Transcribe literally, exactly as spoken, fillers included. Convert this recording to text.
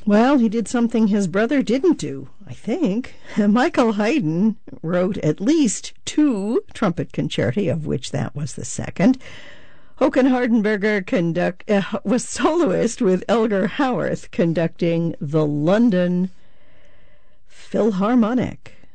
Well, he did something his brother didn't do, I think. Michael Haydn wrote at least two trumpet concerti, of which that was the second. Håkan Hardenberger conduct, uh, was soloist with Elgar Howarth conducting the London Philharmonic.